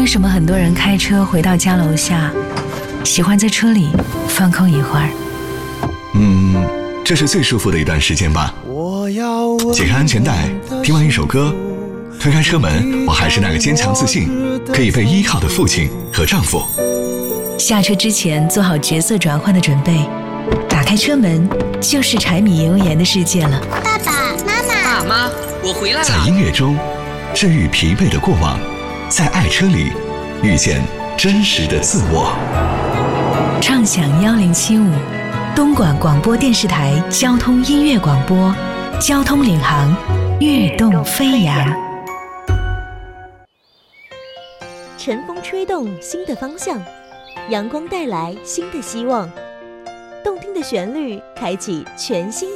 什么很多人开车回到家楼下，喜欢在车里放空一会儿？ 这是最舒服的一段时间吧。解开安全带，听完一首歌，推开车门，我还是那个坚强自信、可以被依靠的父亲和丈夫。 下车之前做好角色转换的准备，打开车门就是柴米油盐的世界了。 爸爸妈妈， 爸妈，我回来了。 在音乐中治愈疲惫的过往，在爱车里遇见真实的自我。 畅享1075，东莞广播电视台交通音乐广播，交通领航，跃动飞扬。 晨风吹动新的方向，阳光带来新的希望，动听的旋律开启全新